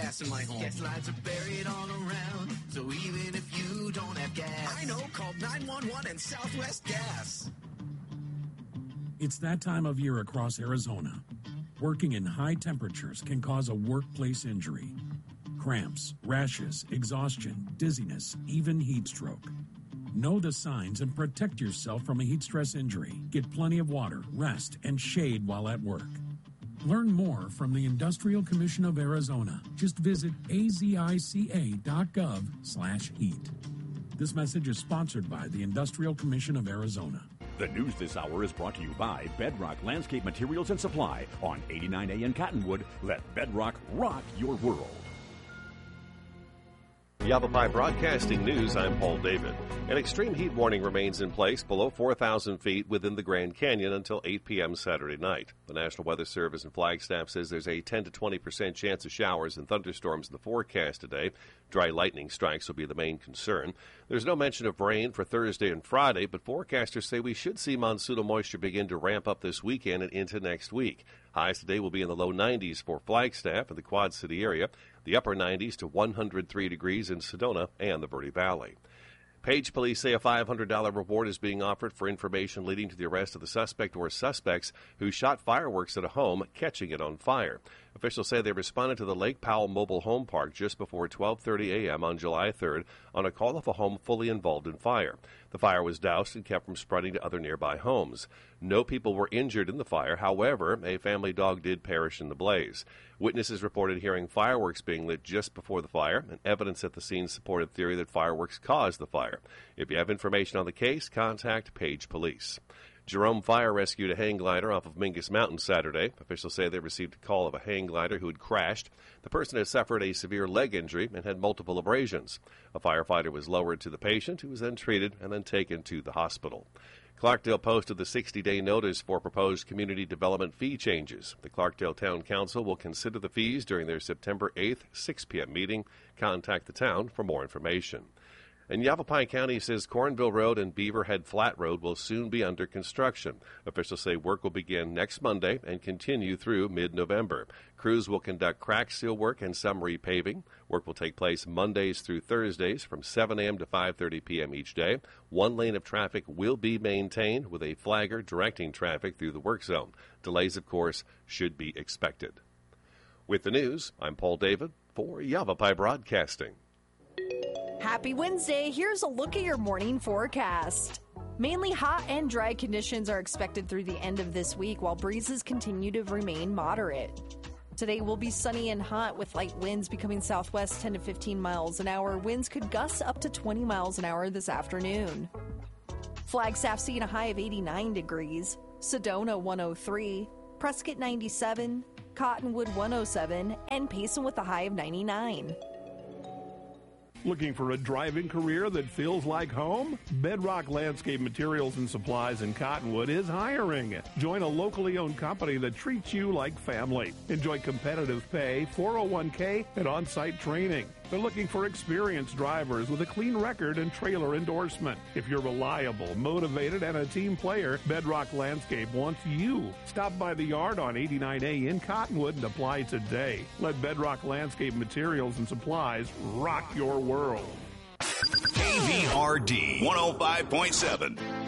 gas in my home. Gas lines are buried all around, so even if you don't have gas, I know, call 911 and Southwest Gas. It's that time of year across Arizona. Working in high temperatures can cause a workplace injury. Cramps, rashes, exhaustion, dizziness, even heat stroke. Know the signs and protect yourself from a heat stress injury. Get plenty of water, rest, and shade while at work. Learn more from the Industrial Commission of Arizona. Just visit azica.gov/heat. This message is sponsored by the Industrial Commission of Arizona. The news this hour is brought to you by Bedrock Landscape Materials and Supply on 89A in Cottonwood. Let Bedrock rock your world. Yavapai Broadcasting News, I'm Paul David. An extreme heat warning remains in place below 4,000 feet within the Grand Canyon until 8 p.m. Saturday night. The National Weather Service in Flagstaff says there's a 10 to 20% chance of showers and thunderstorms in the forecast today. Dry lightning strikes will be the main concern. There's no mention of rain for Thursday and Friday, but forecasters say we should see monsoonal moisture begin to ramp up this weekend and into next week. Highs today will be in the low 90s for Flagstaff and the Quad City area, the upper 90s to 103 degrees in Sedona and the Verde Valley. Page police say a $500 reward is being offered for information leading to the arrest of the suspect or suspects who shot fireworks at a home, catching it on fire. Officials say they responded to the Lake Powell Mobile Home Park just before 12:30 a.m. on July 3rd on a call of a home fully involved in fire. The fire was doused and kept from spreading to other nearby homes. No people were injured in the fire. However, a family dog did perish in the blaze. Witnesses reported hearing fireworks being lit just before the fire, and evidence at the scene supported theory that fireworks caused the fire. If you have information on the case, contact Page Police. Jerome Fire rescued a hang glider off of Mingus Mountain Saturday. Officials say they received a call of a hang glider who had crashed. The person had suffered a severe leg injury and had multiple abrasions. A firefighter was lowered to the patient, who was then treated and then taken to the hospital. Clarkdale posted the 60-day notice for proposed community development fee changes. The Clarkdale Town Council will consider the fees during their September 8th, 6 p.m. meeting. Contact the town for more information. And Yavapai County says Cornville Road and Beaverhead Flat Road will soon be under construction. Officials say work will begin next Monday and continue through mid-November. Crews will conduct crack seal work and some repaving. Work will take place Mondays through Thursdays from 7 a.m. to 5:30 p.m. each day. One lane of traffic will be maintained with a flagger directing traffic through the work zone. Delays, of course, should be expected. With the news, I'm Paul David for Yavapai Broadcasting. Happy Wednesday. Here's a look at your morning forecast. Mainly hot and dry conditions are expected through the end of this week, while breezes continue to remain moderate. Today will be sunny and hot with light winds becoming southwest 10 to 15 miles an hour. Winds could gust up to 20 miles an hour this afternoon. Flagstaff seeing a high of 89 degrees, Sedona 103, Prescott 97, Cottonwood 107, and Payson with a high of 99. Looking for a driving career that feels like home? Bedrock Landscape Materials and Supplies in Cottonwood is hiring. Join a locally owned company that treats you like family. Enjoy competitive pay, 401k, and on-site training. They're looking for experienced drivers with a clean record and trailer endorsement. If you're reliable, motivated, and a team player, Bedrock Landscape wants you. Stop by the yard on 89A in Cottonwood and apply today. Let Bedrock Landscape Materials and Supplies rock your world. KVRD 105.7.